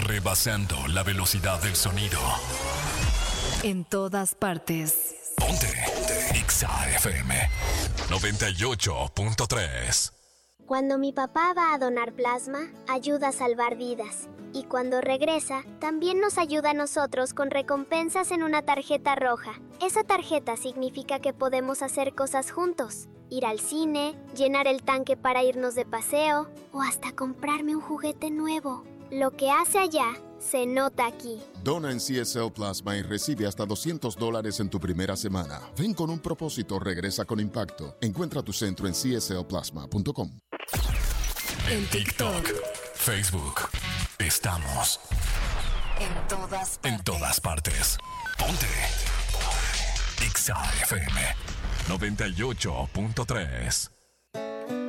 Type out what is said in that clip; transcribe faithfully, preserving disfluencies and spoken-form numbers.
rebasando la velocidad del sonido. En todas partes. Ponte, ponte. Exa F M noventa y ocho punto tres. Cuando mi papá va a donar plasma, ayuda a salvar vidas. Y cuando regresa, también nos ayuda a nosotros con recompensas en una tarjeta roja. Esa tarjeta significa que podemos hacer cosas juntos. Ir al cine, llenar el tanque para irnos de paseo o hasta comprarme un juguete nuevo. Lo que hace allá, se nota aquí. Dona en C S L Plasma y recibe hasta doscientos dólares en tu primera semana. Ven con un propósito, regresa con impacto. Encuentra tu centro en c s l plasma punto com. En TikTok, Facebook, estamos En todas partes. en todas partes. Ponte. Exa F M noventa y ocho punto tres.